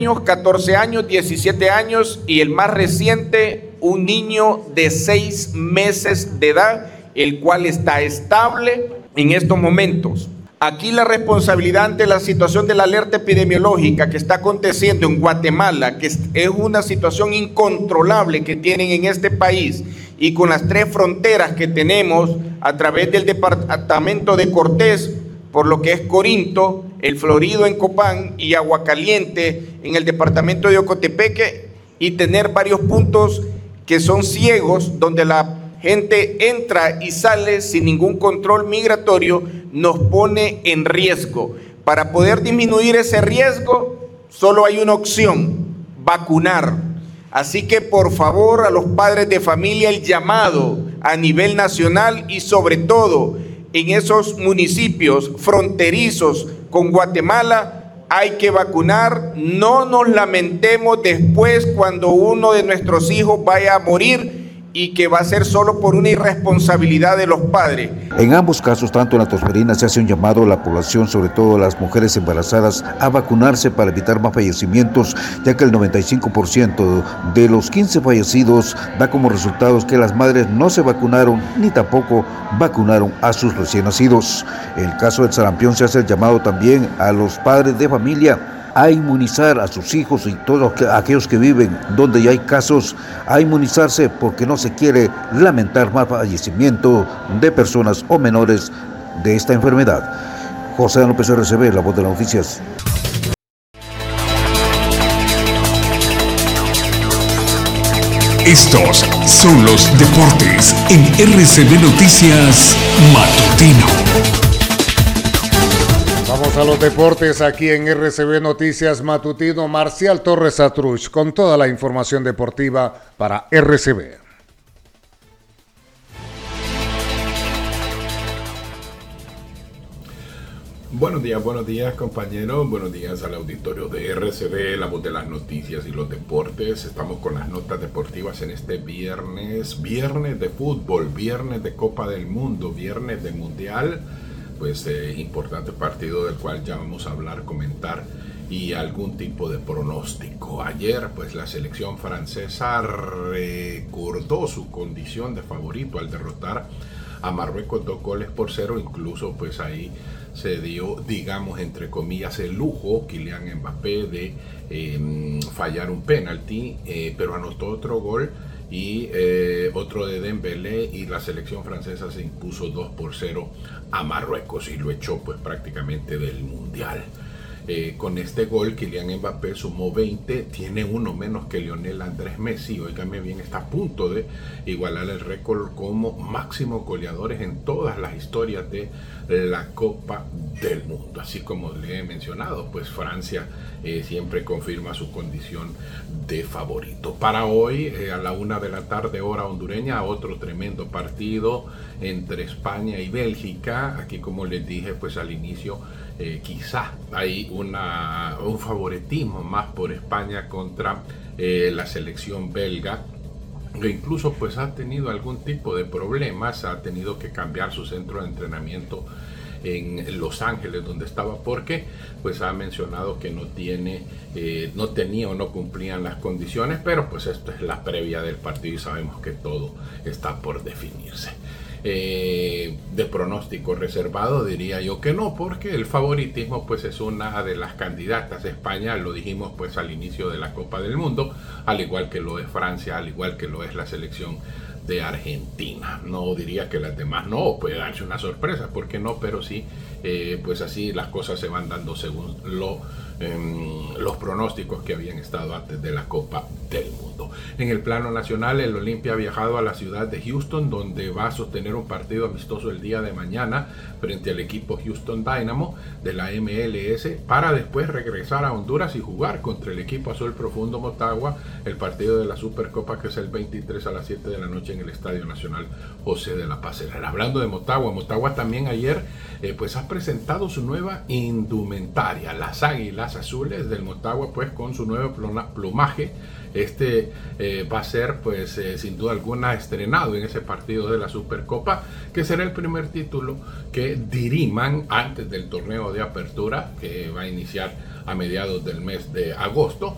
14 años, 17 años y el más reciente, un niño de 6 meses de edad, el cual está estable en estos momentos. Aquí la responsabilidad ante la situación de la alerta epidemiológica que está aconteciendo en Guatemala, que es una situación incontrolable que tienen en este país, y con las 3 fronteras que tenemos a través del departamento de Cortés, por lo que es Corinto, El Florido en Copán y Aguacaliente en el departamento de Ocotepeque, y tener varios puntos que son ciegos, donde la gente entra y sale sin ningún control migratorio, nos pone en riesgo. Para poder disminuir ese riesgo, solo hay una opción: vacunar. Así que por favor, a los padres de familia, el llamado a nivel nacional y sobre todo en esos municipios fronterizos con Guatemala, hay que vacunar. No nos lamentemos después cuando uno de nuestros hijos vaya a morir y que va a ser solo por una irresponsabilidad de los padres. En ambos casos, tanto en la Tosferina, se hace un llamado a la población, sobre todo a las mujeres embarazadas, a vacunarse para evitar más fallecimientos, ya que el 95% de los 15 fallecidos da como resultados que las madres no se vacunaron ni tampoco vacunaron a sus recién nacidos. En el caso del sarampión se hace el llamado también a los padres de familia a inmunizar a sus hijos y todos aquellos que viven donde ya hay casos, a inmunizarse, porque no se quiere lamentar más fallecimiento de personas o menores de esta enfermedad. José López, RCB, La Voz de las Noticias. Estos son los deportes en RCB Noticias Matutino. Vamos a los deportes aquí en RCB Noticias Matutino. Marcial Torres Atruch con toda la información deportiva para RCB. Buenos días compañeros, buenos días al auditorio de RCB, La Voz de las Noticias y los Deportes. Estamos con las notas deportivas en este viernes de fútbol, viernes de Copa del Mundo, viernes de Mundial. Pues importante partido del cual ya vamos a hablar, comentar y algún tipo de pronóstico. Ayer pues la selección francesa recordó su condición de favorito al derrotar a Marruecos 2-0, incluso pues ahí se dio, digamos, entre comillas, el lujo Kylian Mbappé de fallar un penalti, pero anotó otro gol y otro de Dembélé, y la selección francesa se impuso 2-0 a Marruecos y lo echó pues prácticamente del mundial. Con este gol Kylian Mbappé sumó 20, tiene uno menos que Lionel Andrés Messi. Óigame bien, está a punto de igualar el récord como máximo goleadores en todas las historias de la Copa del Mundo. Así como le he mencionado, pues Francia siempre confirma su condición de favorito. Para hoy, a la 1 de la tarde, hora hondureña, otro tremendo partido entre España y Bélgica. Aquí, como les dije pues al inicio, quizá hay un favoritismo más por España contra la selección belga, que incluso pues ha tenido algún tipo de problemas, ha tenido que cambiar su centro de entrenamiento en Los Ángeles, donde estaba, porque pues ha mencionado que no tenía o no cumplían las condiciones, pero pues esto es la previa del partido y sabemos que todo está por definirse. De pronóstico reservado diría yo que no, porque el favoritismo pues es una de las candidatas. España, lo dijimos pues al inicio de la Copa del Mundo, al igual que lo es Francia, al igual que lo es la selección de Argentina. No diría que las demás no, puede darse una sorpresa, ¿por qué no? Pero sí, pues así las cosas se van dando según los pronósticos que habían estado antes de la Copa del Mundo. En el plano nacional, el Olimpia ha viajado a la ciudad de Houston, donde va a sostener un partido amistoso el día de mañana frente al equipo Houston Dynamo de la MLS, para después regresar a Honduras y jugar contra el equipo Azul Profundo Motagua, el partido de la Supercopa, que es el 23 a las 7 de la noche en el Estadio Nacional José de la Paz Herrera. Hablando de Motagua también ayer pues ha presentado su nueva indumentaria, las Águilas Azules del Motagua, pues con su nuevo plumaje. Va a ser pues sin duda alguna estrenado en ese partido de la Supercopa, que será el primer título que diriman antes del torneo de apertura, que va a iniciar a mediados del mes de agosto,